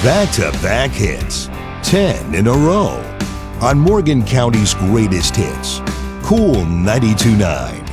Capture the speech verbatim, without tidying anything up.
Back-to-back hits, ten in a row, on Morgan County's greatest hits, Cool ninety-two point nine.